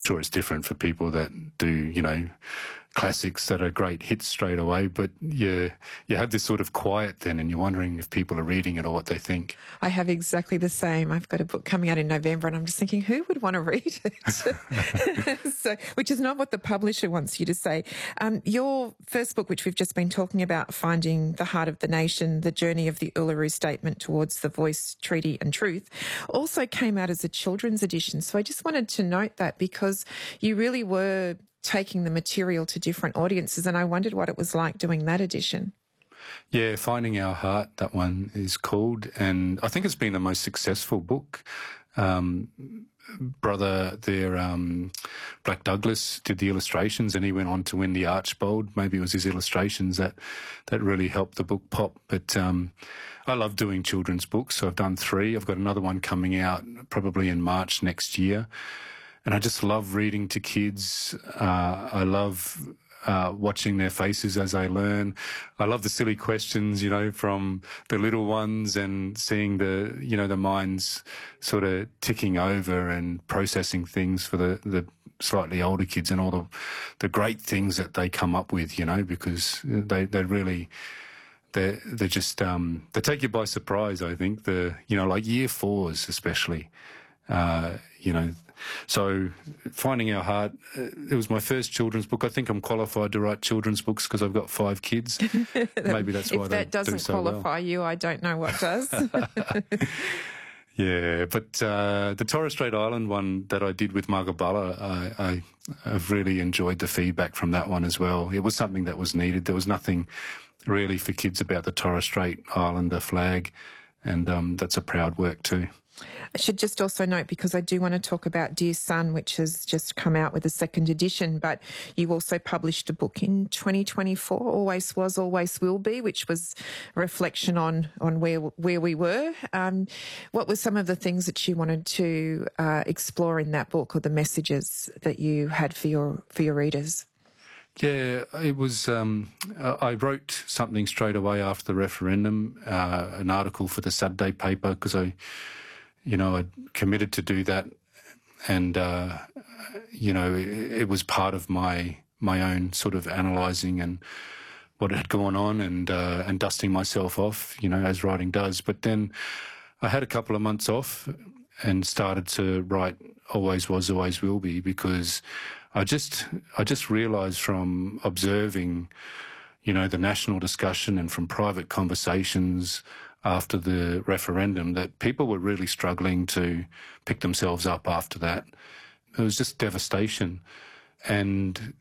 sure it's different for people that do, you know, classics that are great hits straight away, but you have this sort of quiet then, and you're wondering if people are reading it or what they think. I have exactly the same. I've got a book coming out in November, and I'm just thinking, who would want to read it? So, which is not what the publisher wants you to say. Your first book, which we've just been talking about, Finding the Heart of the Nation, The Journey of the Uluru Statement Towards the Voice, Treaty and Truth, also came out as a children's edition. So I just wanted to note that, because you really were taking the material to different audiences, and I wondered what it was like doing that edition. Yeah, Finding Our Heart, that one is called, and I think it's been the most successful book. Brother there, Black Douglas, did the illustrations, and he went on to win the Archbold. Maybe it was his illustrations that really helped the book pop. But I love doing children's books, so I've done 3. I've got another one coming out probably in March next year. And I just love reading to kids. I love watching their faces as they learn. I love the silly questions, you know, from the little ones, and seeing the, you know, the minds sort of ticking over and processing things for the slightly older kids, and all the great things that they come up with, you know, because they really... They're just, they take you by surprise, I think. You know, like year 4s especially, you know. So Finding Our Heart, it was my first children's book. I think I'm qualified to write children's books because I've got 5 kids. Maybe that's why they do so well. If that doesn't qualify you, I don't know what does. Yeah, but the Torres Strait Island one that I did with Magabala, I've really enjoyed the feedback from that one as well. It was something that was needed. There was nothing really for kids about the Torres Strait Islander flag, and that's a proud work too. I should just also note, because I do want to talk about Dear Son, which has just come out with a 2nd edition, but you also published a book in 2024, Always Was, Always Will Be, which was a reflection on where we were. What were some of the things that you wanted to explore in that book, or the messages that you had for your readers? Yeah, it was, I wrote something straight away after the referendum, an article for the Saturday paper, because I'd committed to do that. And, you know, it was part of my own sort of analysing and what had gone on, and dusting myself off, you know, as writing does. But then I had a couple of months off and started to write Always Was, Always Will Be, because I just realised from observing, you know, the national discussion and from private conversations after the referendum that people were really struggling to pick themselves up after that. It was just devastation. And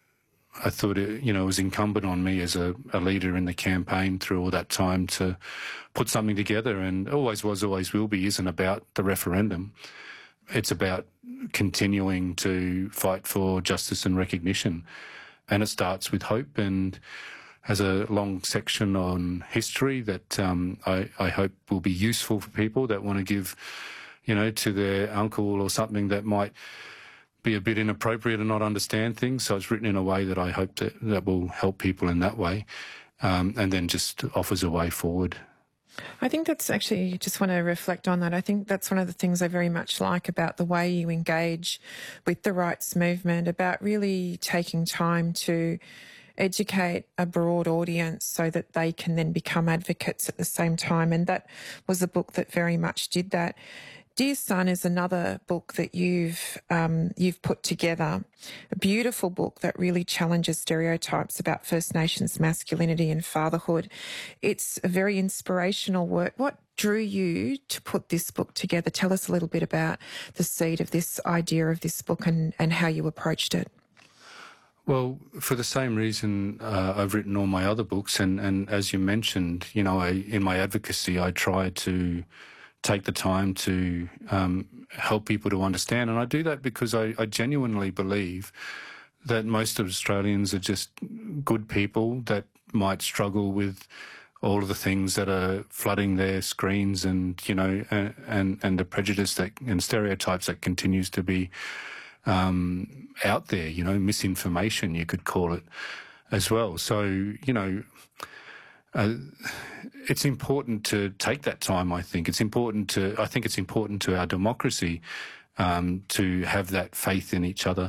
I thought, it was incumbent on me as a leader in the campaign through all that time to put something together. And Always Was, Always Will Be isn't about the referendum. It's about continuing to fight for justice and recognition. And it starts with hope, and has a long section on history that I hope will be useful for people that want to give, you know, to their uncle or something that might be a bit inappropriate and not understand things. So it's written in a way that I hope that will help people in that way, and then just offers a way forward. I think that's actually, just want to reflect on that. I think that's one of the things I very much like about the way you engage with the rights movement, about really taking time to educate a broad audience so that they can then become advocates at the same time. And that was a book that very much did that. Dear Son is another book that you've put together, a beautiful book that really challenges stereotypes about First Nations masculinity and fatherhood. It's a very inspirational work. What drew you to put this book together? Tell us a little bit about the seed of this idea of this book and how you approached it. Well, for the same reason I've written all my other books, and as you mentioned, you know, in my advocacy I try to take the time to help people to understand. And I do that because I genuinely believe that most of Australians are just good people that might struggle with all of the things that are flooding their screens, and, you know, and the prejudice and stereotypes that continues to be out there, you know, misinformation, you could call it as well. So, you know, it's important to take that time, I think. I think it's important to our democracy to have that faith in each other.